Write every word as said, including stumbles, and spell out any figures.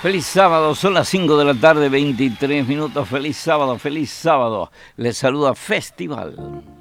Feliz sábado, son las cinco de la tarde, veintitrés minutos. Feliz sábado, feliz sábado. Les saluda Festival.